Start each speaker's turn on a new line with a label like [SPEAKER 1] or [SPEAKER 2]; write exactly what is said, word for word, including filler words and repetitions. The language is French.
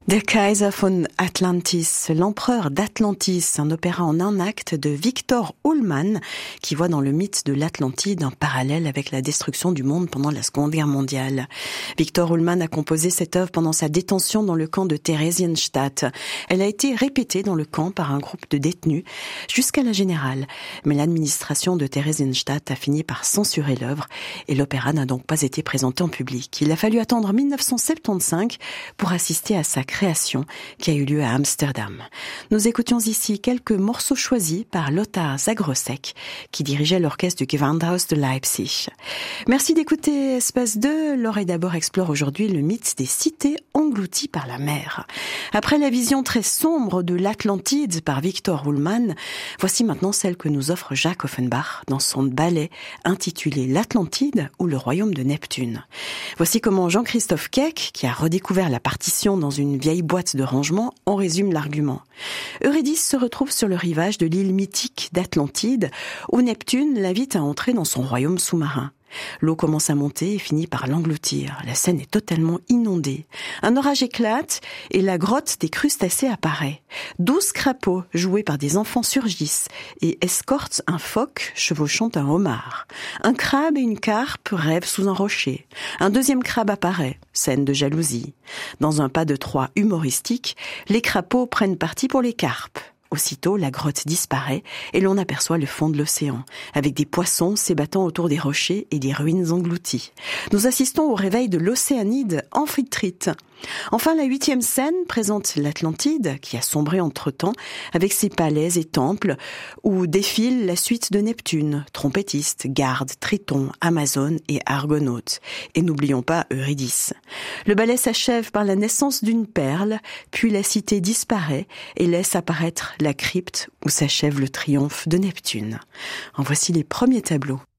[SPEAKER 1] Der Kaiser von Atlantis, l'empereur d'Atlantis, un opéra en un acte de Victor Ullmann, qui voit dans le mythe de l'Atlantide un parallèle avec la destruction du monde pendant la Seconde Guerre mondiale. Victor Ullmann a composé cette œuvre pendant sa détention dans le camp de Theresienstadt. Elle a été répétée dans le camp par un groupe de détenus jusqu'à la Générale. Mais l'administration de Theresienstadt a fini par censurer l'œuvre et l'opéra n'a donc pas été présenté en public. Il a fallu attendre dix-neuf cent soixante-quinze pour assister à sa création qui a eu lieu à Amsterdam. Nous écoutions ici quelques morceaux choisis par Lothar Zagrosek qui dirigeait l'orchestre du Gewandhaus de Leipzig. Merci d'écouter Espace deux. L'oreille d'abord explore aujourd'hui le mythe des cités englouties par la mer. Après la vision très sombre de l'Atlantide par Victor Ullmann, voici maintenant celle que nous offre Jacques Offenbach dans son ballet intitulé L'Atlantide ou le royaume de Neptune. Voici comment Jean-Christophe Keck, qui a redécouvert la partition dans une vieille boîte de rangement, en résume l'argument. Eurydice se retrouve sur le rivage de l'île mythique d'Atlantide, où Neptune l'invite à entrer dans son royaume sous-marin. L'eau commence à monter et finit par l'engloutir. La scène est totalement inondée. Un orage éclate et la grotte des crustacés apparaît. Douze crapauds, joués par des enfants, surgissent et escortent un phoque chevauchant un homard. Un crabe et une carpe rêvent sous un rocher. Un deuxième crabe apparaît, scène de jalousie. Dans un pas de trois humoristique, les crapauds prennent parti pour les carpes. Aussitôt, la grotte disparaît et l'on aperçoit le fond de l'océan, avec des poissons s'ébattant autour des rochers et des ruines englouties. Nous assistons au réveil de l'océanide Amphitrite. Enfin, la huitième scène présente l'Atlantide, qui a sombré entre-temps, avec ses palais et temples, où défile la suite de Neptune, trompettiste, garde, triton, amazone et argonaute. Et n'oublions pas Eurydice. Le ballet s'achève par la naissance d'une perle, puis la cité disparaît et laisse apparaître la crypte où s'achève le triomphe de Neptune. En voici les premiers tableaux.